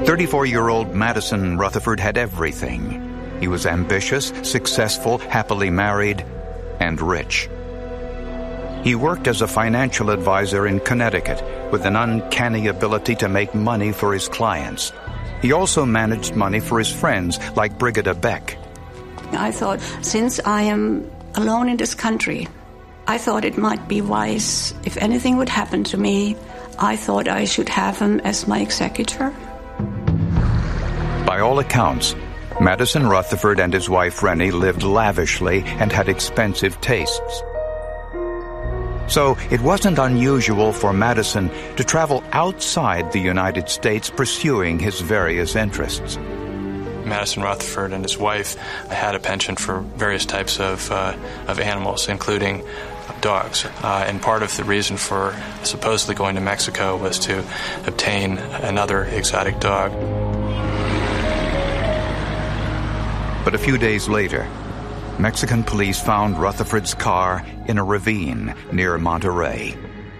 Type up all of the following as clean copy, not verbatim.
34-year-old Madison Rutherford had everything. He was ambitious, successful, happily married, and rich. He worked as a financial advisor in Connecticut with an uncanny ability to make money for his clients. He also managed money for his friends, like Brigida Beck. I thought, since I am alone in this country, I thought it might be wise, if anything would happen to me, I thought I should have him as my executor. By all accounts, Madison Rutherford and his wife Rennie lived lavishly and had expensive tastes. So it wasn't unusual for Madison to travel outside the United States pursuing his various interests. Madison Rutherford and his wife had a penchant for various types of animals, including dogs. And part of the reason for supposedly going to Mexico was to obtain another exotic dog. But a few days later, Mexican police found Rutherford's car in a ravine near Monterrey.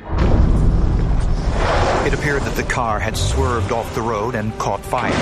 It appeared that the car had swerved off the road and caught fire.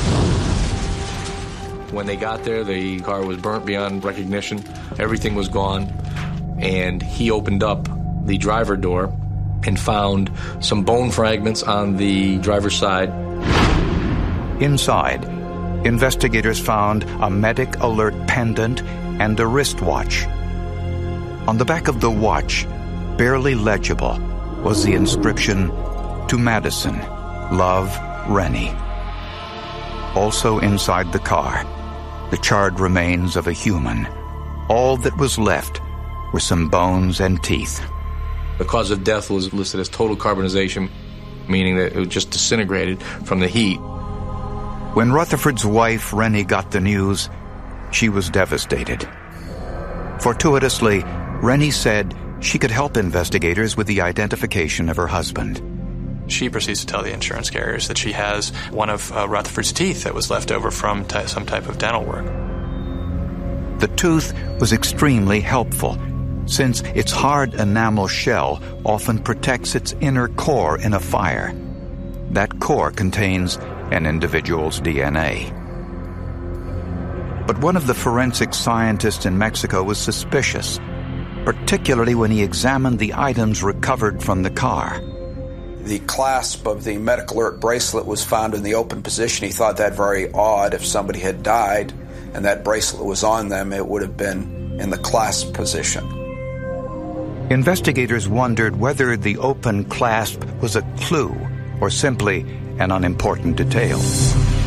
When they got there, the car was burnt beyond recognition. Everything was gone. And he opened up the driver door and found some bone fragments on the driver's side. Inside, investigators found a medic alert pendant and a wristwatch. On the back of the watch, barely legible, was the inscription, "To Madison, love, Rennie." Also inside the car, the charred remains of a human. All that was left were some bones and teeth. The cause of death was listed as total carbonization, meaning that it was just disintegrated from the heat. When Rutherford's wife, Rennie, got the news, she was devastated. Fortuitously, Rennie said she could help investigators with the identification of her husband. She proceeds to tell the insurance carriers that she has one of Rutherford's teeth that was left over from some type of dental work. The tooth was extremely helpful, since its hard enamel shell often protects its inner core in a fire. That core contains an individual's DNA. But one of the forensic scientists in Mexico was suspicious, particularly when he examined the items recovered from the car. The clasp of the medical alert bracelet was found in the open position. He thought that very odd. If somebody had died and that bracelet was on them, it would have been in the clasp position. Investigators wondered whether the open clasp was a clue or simply an unimportant detail.